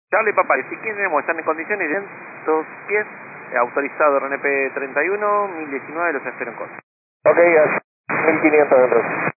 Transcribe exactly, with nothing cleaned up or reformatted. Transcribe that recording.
Charlie Papá, si queremos, están en condiciones de ciento diez, autorizado R N P treinta y uno, mil diecinueve, los espero en costa. Ok, a mil quinientos dentro.